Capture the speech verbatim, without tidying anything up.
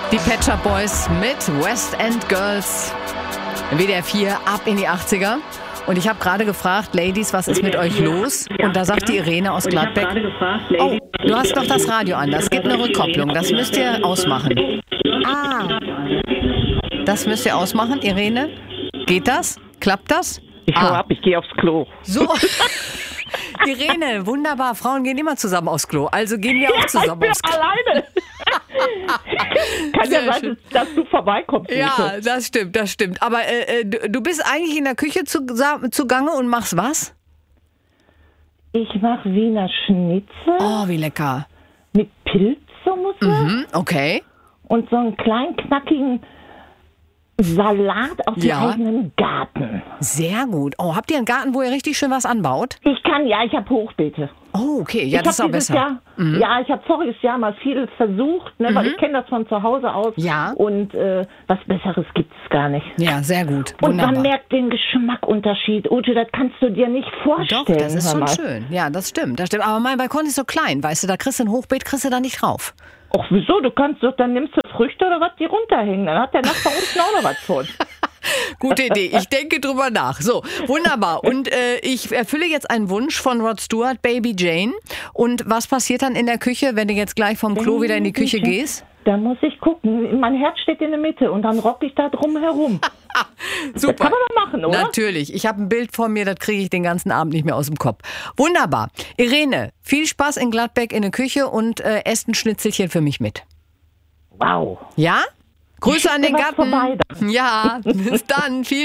Die Pet Shop Boys mit West End Girls. W D R vier, ab in die achtziger. Und ich habe gerade gefragt, Ladies, was ist mit euch los? Und da sagt die Irene aus Gladbeck, oh, du hast doch das Radio an, das gibt eine Rückkopplung, das müsst ihr ausmachen. Ah, das müsst ihr ausmachen, Irene? Geht das? Klappt das? Ich hau ah. ab, ich gehe aufs Klo. So, Irene, wunderbar, Frauen gehen immer zusammen aufs Klo, also gehen wir auch zusammen ich aufs Klo. alleine. Kann Sehr ja sein, schön. dass du vorbeikommst. Ja, das stimmt, das stimmt. Aber äh, du, du bist eigentlich in der Küche zu, zugange und machst was? Ich mache Wiener Schnitzel Oh, wie lecker. mit Pilzsoße Mhm, okay. und so einen kleinen, knackigen Salat aus dem Ja. eigenen Garten. Sehr gut. Oh, habt ihr einen Garten, wo ihr richtig schön was anbaut? Ich kann, ja, ich habe Hochbeete. Oh, okay. Ja, ich das ist auch hab dieses besser. Jahr, Mhm. Ja, ich habe voriges Jahr mal viel versucht, ne, weil ich kenne das von zu Hause aus. Ja. Und äh, was Besseres gibt es gar nicht. Ja, sehr gut. Und Wunderbar. man merkt den Geschmackunterschied. Ute, das kannst du dir nicht vorstellen. Doch, das ist hör schon mal. schön. Ja, das stimmt, das stimmt. Aber mein Balkon ist so klein, weißt du, da kriegst du ein Hochbeet, kriegst du da nicht drauf. Ach, wieso? Du kannst doch, dann nimmst du Früchte oder was, die runterhängen. Dann hat der Nachbar unten auch noch was von. Gute Idee. Ich denke drüber nach. So, wunderbar. Und äh, ich erfülle jetzt einen Wunsch von Rod Stewart, Baby Jane. Und was passiert dann in der Küche, wenn du jetzt gleich vom Klo wieder in die Küche gehst? Da muss ich gucken. Mein Herz steht in der Mitte und dann rock ich da drum herum. Super. Das kann man doch machen, oder? Natürlich. Ich habe ein Bild vor mir, das kriege ich den ganzen Abend nicht mehr aus dem Kopf. Wunderbar. Irene, viel Spaß in Gladbeck in der Küche und äh, esst ein Schnitzelchen für mich mit. Wow. Ja? Grüße an den was Garten. vorbei dann. Ja, bis dann. Vielen